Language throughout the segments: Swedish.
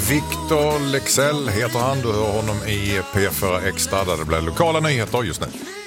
Victor Lexell heter han. Du hör honom i P4 Extra där det blir lokala nyheter just nu.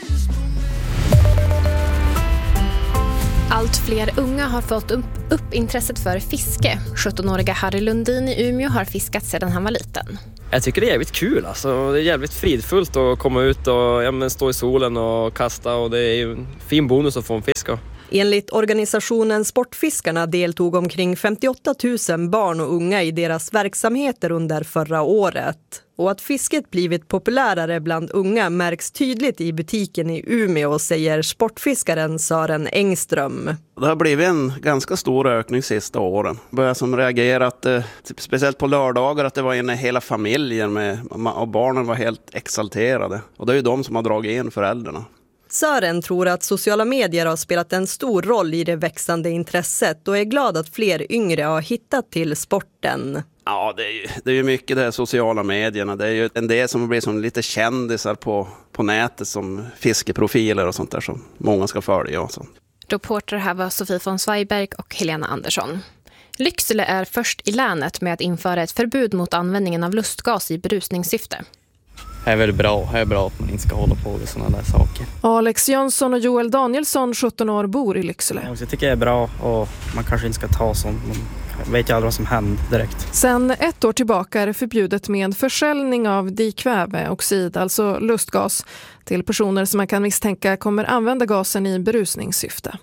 Allt fler unga har fått upp intresset för fiske. 17-åriga Harry Lundin i Umeå har fiskat sedan han var liten. Jag tycker det är jävligt kul. Alltså. Det är jävligt fridfullt att komma ut och stå i solen och kasta. Och det är en fin bonus att få en fisk. Enligt organisationen Sportfiskarna deltog omkring 58 000 barn och unga i deras verksamheter under förra året. Och att fisket blivit populärare bland unga märks tydligt i butiken i Umeå, säger sportfiskaren Sören Engström. Det har blivit en ganska stor ökning sista åren. Börjar som reagerat, speciellt på lördagar, att det var inne hela familjen och barnen var helt exalterade. Och det är ju de som har dragit in föräldrarna. Sören tror att sociala medier har spelat en stor roll i det växande intresset och är glad att fler yngre har hittat till sporten. Ja, det är ju mycket det här sociala medierna. Det är ju en del som blir som lite kändisar på nätet som fiskeprofiler och sånt där som många ska följa och sånt. Reporter här var Sofie von Zweigberg och Helena Andersson. Lycksele är först i länet med att införa ett förbud mot användningen av lustgas i berusningssyfte. Det är väldigt bra. Det är bra att man inte ska hålla på med sådana där saker. Alex Jönsson och Joel Danielsson, 17 år, bor i Lycksele. Jag tycker det är bra och man kanske inte ska ta sånt. Man vet ju aldrig vad som händer direkt. Sen 1 år tillbaka är det förbjudet med försäljning av dikväveoxid, alltså lustgas, till personer som man kan misstänka kommer använda gasen i berusningssyfte.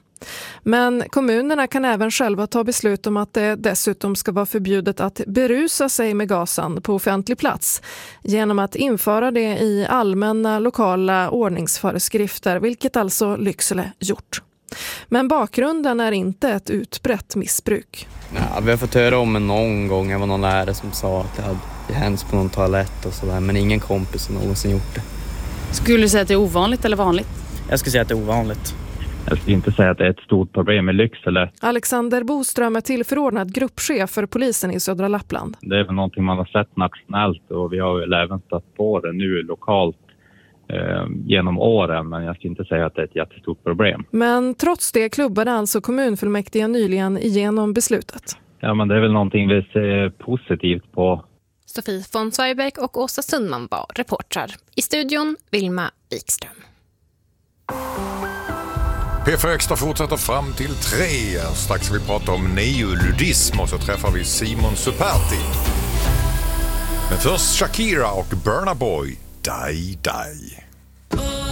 Men kommunerna kan även själva ta beslut om att det dessutom ska vara förbjudet att berusa sig med gasen på offentlig plats genom att införa det i allmänna lokala ordningsföreskrifter, vilket alltså Lycksele gjort. Men bakgrunden är inte ett utbrett missbruk. Ja, vi har fått höra om någon gång. Jag var någon lärare som sa att det hade hänt på någon toalett och sådär, men ingen kompis har någonsin gjort det. Skulle du säga att det är ovanligt eller vanligt? Jag skulle säga att det är ovanligt. Jag skulle inte säga att det är ett stort problem i Lycksele. Alexander Boström är tillförordnad gruppchef för polisen i södra Lappland. Det är väl någonting man har sett nationellt och vi har väl även stött på det nu lokalt genom åren, men jag skulle inte säga att det är ett jättestort problem. Men trots det klubbade alltså kommunfullmäktige nyligen igenom beslutet. Ja, men det är väl någonting vi ser positivt på. Sofie von Zweigberg och Åsa Sundman var reportrar. I studion Vilma Wikström. P4 Extra fortsätter fram till 3. Strax ska vi prata om neoludism och så träffar vi Simon Superti. Men först Shakira och Burna Boy, Die Die.